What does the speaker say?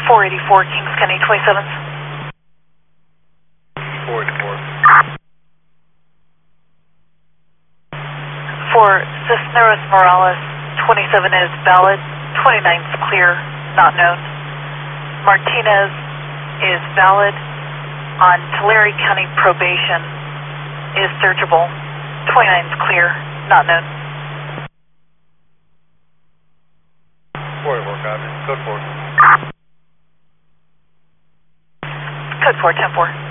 484 Kings County 27th. 484. For Cisneros Morales, 27 is valid, 29 is clear, not known. Martinez is valid. On Tulare County probation is searchable, 29 is clear, not known. 484, copy. Code 4. Code 4, 10-4.